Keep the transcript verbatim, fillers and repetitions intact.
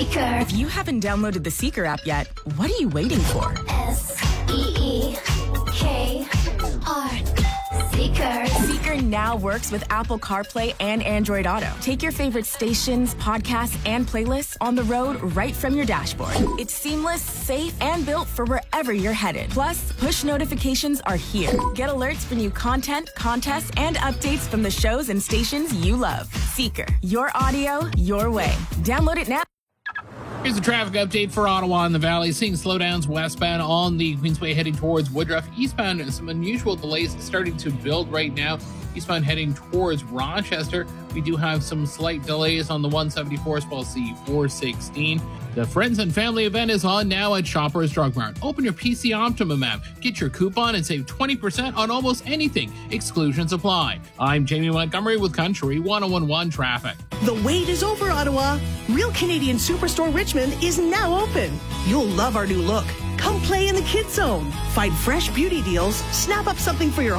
Seeker. If you haven't downloaded the Seeker app yet, what are you waiting for? S E E K R. Seeker. Seeker now works with Apple CarPlay and Android Auto. Take your favorite stations, podcasts, and playlists on the road right from your dashboard. It's seamless, safe, and built for wherever you're headed. Plus, push notifications are here. Get alerts for new content, contests, and updates from the shows and stations you love. Seeker. Your audio, your way. Download it now. Here's a traffic update for Ottawa and the Valley. Seeing slowdowns westbound on the Queensway heading towards Woodruff. Eastbound, some unusual delays starting to build right now. Eastbound heading towards Rochester. We do have some slight delays on the one seventy-four as well as the four sixteen. The Friends and Family event is on now at Shoppers Drug Mart. Open your P C Optimum app, get your coupon, and save twenty percent on almost anything. Exclusions apply. I'm Jamie Montgomery with Country one oh one one Traffic. The wait is over, Ottawa. Real Canadian Superstore Richmond is now open. You'll love our new look. Come play in the Kids Zone. Find fresh beauty deals, snap up something for your